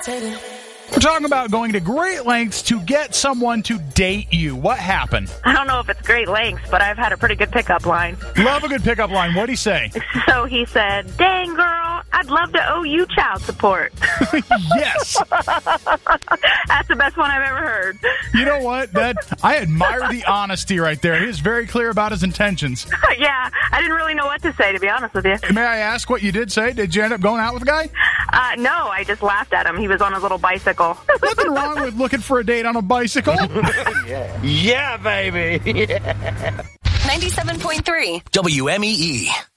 We're talking about going to great lengths to get someone to date you. What happened? I don't know if it's great lengths, but I've had a pretty good pickup line. Love a good pickup line. What'd he say? So he said, "Dang, girl, I'd love to owe you child support." Yes. That's the best one I've ever heard. You know what? I admire the honesty right there. He is very clear about his intentions. Yeah, I didn't really know what to say, to be honest with you. May I ask what you did say? Did you end up going out with a guy? No, I just laughed at him. He was on his little bicycle. Nothing wrong with looking for a date on a bicycle. Yeah, baby. 97.3 WMEE.